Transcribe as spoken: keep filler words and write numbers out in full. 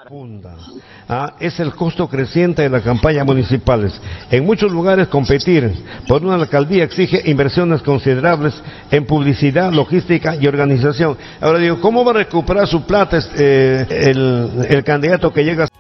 Funda. Ah, es el costo creciente de las campañas municipales. En muchos lugares competir por una alcaldía exige inversiones considerables en publicidad, logística y organización. Ahora digo, ¿cómo va a recuperar su plata eh, el, el candidato que llega